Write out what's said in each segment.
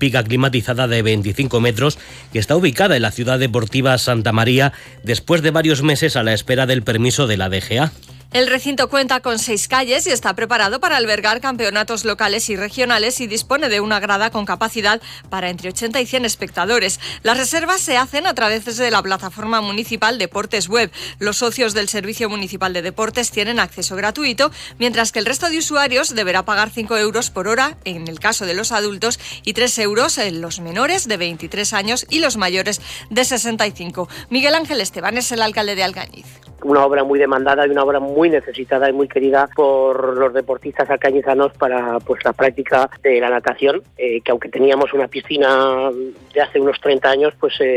olímpica climatizada de 25 metros que está ubicada en la ciudad deportiva Santa María después de varios meses a la espera del permiso de la DGA. El recinto cuenta con 6 calles y está preparado para albergar campeonatos locales y regionales y dispone de una grada con capacidad para entre 80 y 100 espectadores. Las reservas se hacen a través de la plataforma municipal Deportes Web. Los socios del Servicio Municipal de Deportes tienen acceso gratuito, mientras que el resto de usuarios deberá pagar 5 euros por hora en el caso de los adultos y 3 euros en los menores de 23 años y los mayores de 65. Miguel Ángel Esteban es el alcalde de Alcañiz. Una obra muy demandada y una obra muy necesitada y muy querida por los deportistas alcañizanos para la práctica de la natación, que aunque teníamos una piscina de hace unos 30 años,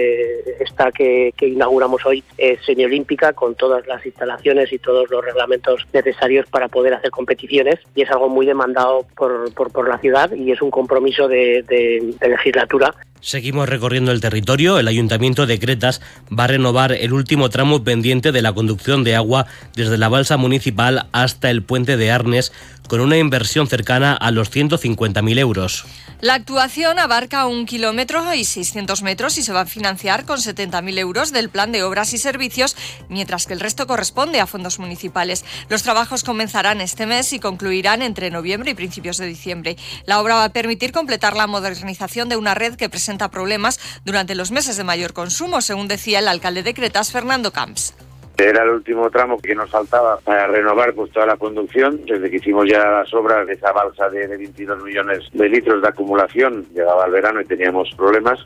esta que inauguramos hoy es semiolímpica con todas las instalaciones y todos los reglamentos necesarios para poder hacer competiciones, y es algo muy demandado por la ciudad y es un compromiso de legislatura. Seguimos recorriendo el territorio. El Ayuntamiento de Cretas va a renovar el último tramo pendiente de la conducción de agua desde la balsa municipal hasta el puente de Arnes, con una inversión cercana a los 150.000 euros. La actuación abarca 1 kilómetro y 600 metros y se va a financiar con 70.000 euros del Plan de Obras y Servicios, mientras que el resto corresponde a fondos municipales. Los trabajos comenzarán este mes y concluirán entre noviembre y principios de diciembre. La obra va a permitir completar la modernización de una red que presenta problemas durante los meses de mayor consumo, según decía el alcalde de Cretas, Fernando Camps. Era el último tramo que nos faltaba para renovar toda la conducción. Desde que hicimos ya las obras de esa balsa de 22 millones de litros de acumulación, llegaba el verano y teníamos problemas,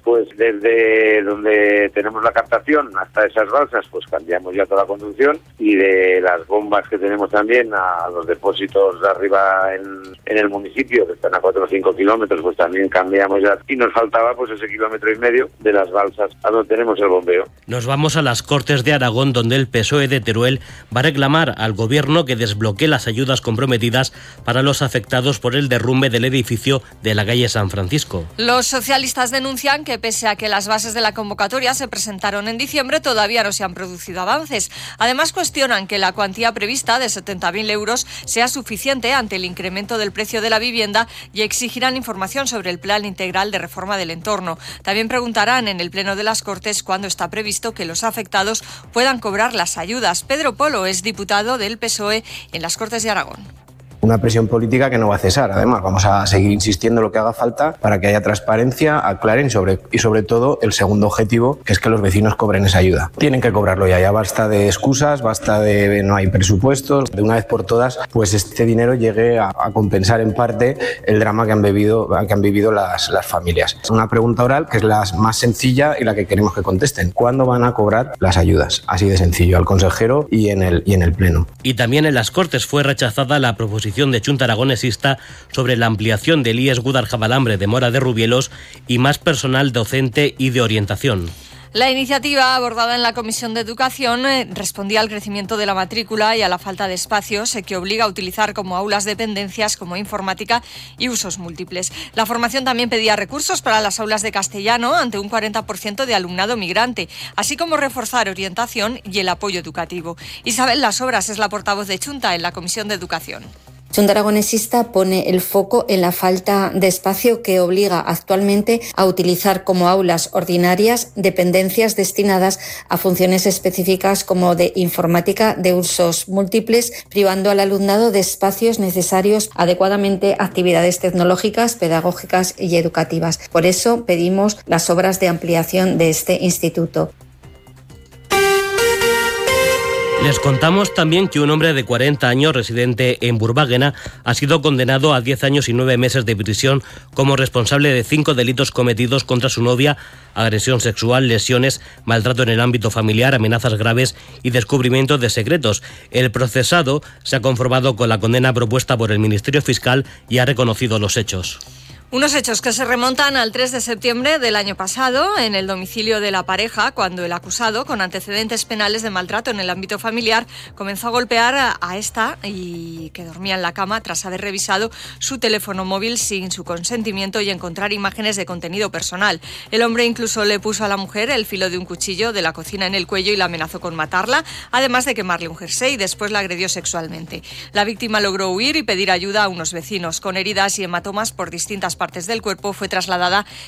desde donde tenemos la captación hasta esas balsas, cambiamos ya toda la conducción, y de las bombas que tenemos también a los depósitos de arriba en el municipio, que están a 4 o 5 kilómetros, también cambiamos ya, y nos faltaba ese kilómetro y medio de las balsas a donde tenemos el bombeo. Nos vamos a las Cortes de Aragón, donde el PSOE de Teruel va a reclamar al Gobierno que desbloquee las ayudas comprometidas para los afectados por el derrumbe del edificio de la calle San Francisco. Los socialistas denuncian que pese a que las bases de la convocatoria se presentaron en diciembre, todavía no se han producido avances. Además, cuestionan que la cuantía prevista de 70.000 euros sea suficiente ante el incremento del precio de la vivienda y exigirán información sobre el plan integral de reforma del entorno. También preguntarán en el Pleno de las Cortes cuándo está previsto que los afectados puedan cobrar las ayudas. Pedro Polo es diputado del PSOE en las Cortes de Aragón. Una presión política que no va a cesar. Además, vamos a seguir insistiendo en lo que haga falta para que haya transparencia, aclaren y sobre todo el segundo objetivo, que es que los vecinos cobren esa ayuda. Tienen que cobrarlo ya basta de excusas, basta de no hay presupuestos. De una vez por todas, este dinero llegue a compensar en parte el drama que han vivido las familias. Una pregunta oral que es la más sencilla y la que queremos que contesten. ¿Cuándo van a cobrar las ayudas? Así de sencillo, al consejero y en el Pleno. Y también en las Cortes fue rechazada la proposición de Chunta Aragonesista sobre la ampliación del IES Guadaljabalambre de Mora de Rubielos y más personal docente y de orientación. La iniciativa abordada en la Comisión de Educación respondía al crecimiento de la matrícula y a la falta de espacios que obliga a utilizar como aulas dependencias como informática y usos múltiples. La formación también pedía recursos para las aulas de castellano ante un 40% de alumnado migrante, así como reforzar orientación y el apoyo educativo. Isabel Las Obras es la portavoz de Chunta en la Comisión de Educación. Chunta Aragonesista pone el foco en la falta de espacio que obliga actualmente a utilizar como aulas ordinarias dependencias destinadas a funciones específicas como de informática de usos múltiples, privando al alumnado de espacios necesarios adecuadamente a actividades tecnológicas, pedagógicas y educativas. Por eso pedimos las obras de ampliación de este instituto. Les contamos también que un hombre de 40 años, residente en Burbaguena, ha sido condenado a 10 años y 9 meses de prisión como responsable de 5 delitos cometidos contra su novia: agresión sexual, lesiones, maltrato en el ámbito familiar, amenazas graves y descubrimiento de secretos. El procesado se ha conformado con la condena propuesta por el Ministerio Fiscal y ha reconocido los hechos. Unos hechos que se remontan al 3 de septiembre del año pasado en el domicilio de la pareja, cuando el acusado, con antecedentes penales de maltrato en el ámbito familiar, comenzó a golpear a esta y que dormía en la cama tras haber revisado su teléfono móvil sin su consentimiento y encontrar imágenes de contenido personal. El hombre incluso le puso a la mujer el filo de un cuchillo de la cocina en el cuello y la amenazó con matarla, además de quemarle un jersey, y después la agredió sexualmente. La víctima logró huir y pedir ayuda a unos vecinos. Con heridas y hematomas por distintas partes del cuerpo, fue trasladada